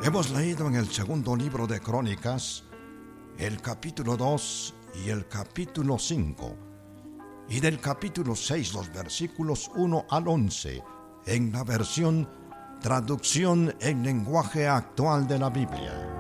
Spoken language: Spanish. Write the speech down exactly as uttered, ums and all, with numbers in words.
Hemos leído en el segundo libro de Crónicas el capítulo dos y el capítulo cinco, y del capítulo seis los versículos uno al once en la versión Traducción en lenguaje actual de la Biblia.